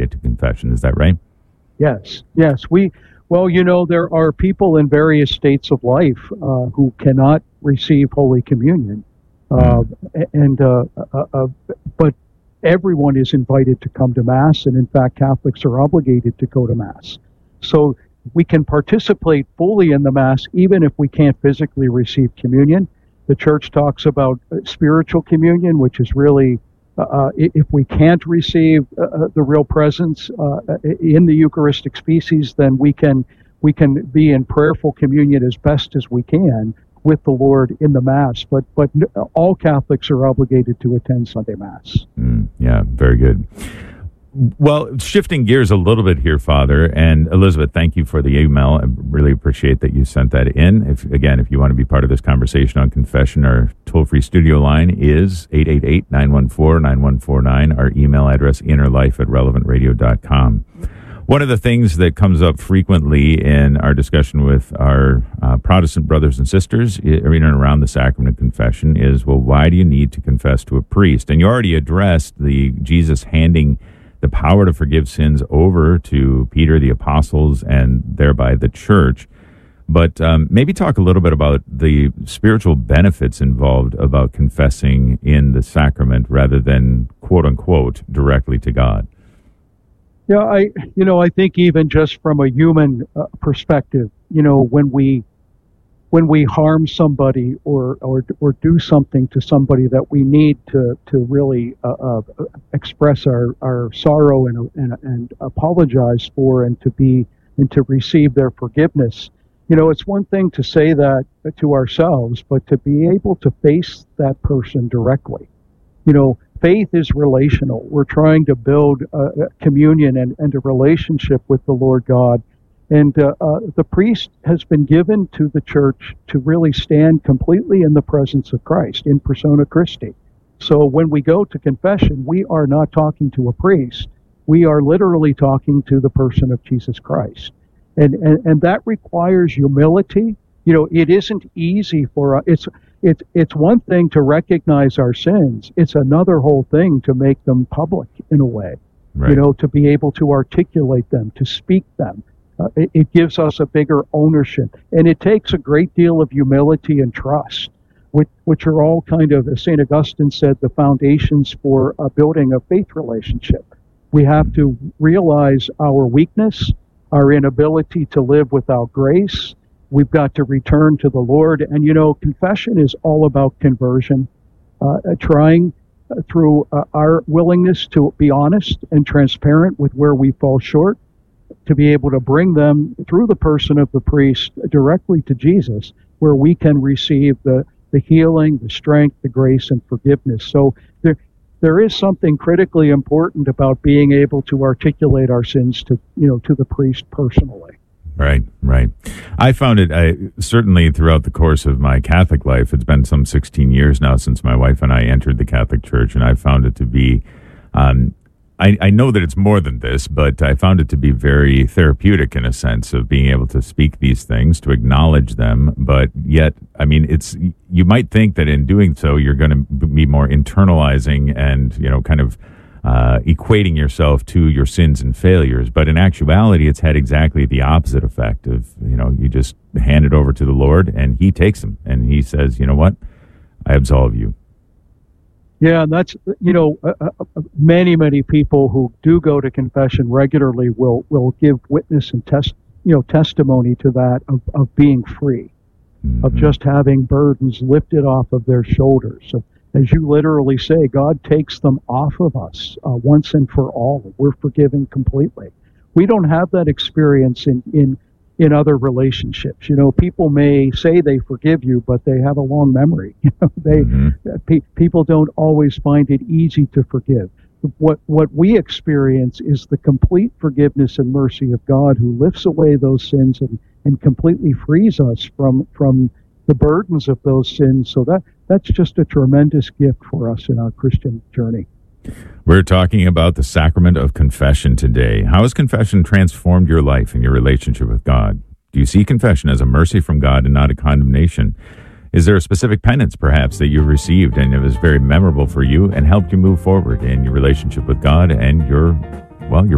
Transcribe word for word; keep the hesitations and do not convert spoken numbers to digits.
to confession. Is that right? Yes, yes. We, well, you know, there are people in various states of life uh, who cannot receive Holy Communion. Uh, and uh, uh, uh, but everyone is invited to come to Mass, and in fact, Catholics are obligated to go to Mass. So we can participate fully in the Mass even if we can't physically receive communion. The Church talks about spiritual communion, which is really uh, if we can't receive uh, the real presence uh, in the Eucharistic species, then we can we can be in prayerful communion as best as we can with the Lord in the Mass, but but all Catholics are obligated to attend Sunday Mass. Mm, yeah, very good. Well, shifting gears a little bit here, Father, and Elizabeth, thank you for the email. I really appreciate that you sent that in. If again, if you want to be part of this conversation on confession, our toll-free studio line is eight eight eight, nine one four, nine one four nine. Our email address, innerlife at relevant radio dot com. One of the things that comes up frequently in our discussion with our uh, Protestant brothers and sisters in and around the sacrament of confession is, well, why do you need to confess to a priest? And you already addressed the Jesus handing the power to forgive sins over to Peter, the apostles, and thereby the church. But um, maybe talk a little bit about the spiritual benefits involved about confessing in the sacrament rather than, quote unquote, directly to God. Yeah, I, you know, I think even just from a human uh, perspective, you know, when we, when we harm somebody or, or, or do something to somebody that we need to, to really uh, uh, express our, our sorrow and, and, and apologize for and to be, and to receive their forgiveness. You know, it's one thing to say that to ourselves, but to be able to face that person directly, you know, faith is relational. We're trying to build a, a communion and, and a relationship with the Lord God. And uh, uh, the priest has been given to the church to really stand completely in the presence of Christ, in persona Christi. So when we go to confession, we are not talking to a priest. We are literally talking to the person of Jesus Christ. And, and, and that requires humility. You know, it isn't easy for us. It's, It's it's one thing to recognize our sins. It's another whole thing to make them public in a way, right. You know, to be able to articulate them, to speak them. Uh, it, it gives us a bigger ownership. And it takes a great deal of humility and trust, which, which are all kind of, as Saint Augustine said, the foundations for uh, building a faith relationship. We have to realize our weakness, our inability to live without grace. We've got to return to the Lord. And, you know, confession is all about conversion, uh, trying uh, through uh, our willingness to be honest and transparent with where we fall short, to be able to bring them through the person of the priest directly to Jesus, where we can receive the, the healing, the strength, the grace, and forgiveness. So there, there is something critically important about being able to articulate our sins to, you know, to the priest personally. Right, right. I found it, I, certainly throughout the course of my Catholic life, it's been some sixteen years now since my wife and I entered the Catholic Church, and I found it to be, um, I, I know that it's more than this, but I found it to be very therapeutic in a sense of being able to speak these things, to acknowledge them, but yet, I mean, it's, you might think that in doing so, you're going to be more internalizing and, you know, kind of Uh, equating yourself to your sins and failures. But in actuality, it's had exactly the opposite effect of, you know, you just hand it over to the Lord and he takes them and he says, you know what, I absolve you. Yeah, that's, you know, uh, uh, many, many people who do go to confession regularly will, will give witness and test, you know, testimony to that of, of being free, mm-hmm. of just having burdens lifted off of their shoulders. So, as you literally say, God takes them off of us uh, once and for all. We're forgiven completely. We don't have that experience in, in, in other relationships. You know, people may say they forgive you, but they have a long memory. You know, they mm-hmm. pe- people don't always find it easy to forgive. What what we experience is the complete forgiveness and mercy of God, who lifts away those sins and, and completely frees us from from the burdens of those sins. So that that's just a tremendous gift for us in our Christian journey. We're talking about the sacrament of confession today. How has confession transformed your life and your relationship with God? Do you see confession as a mercy from God and not a condemnation? Is there a specific penance, perhaps, that you've received and it was very memorable for you and helped you move forward in your relationship with God and your, well, your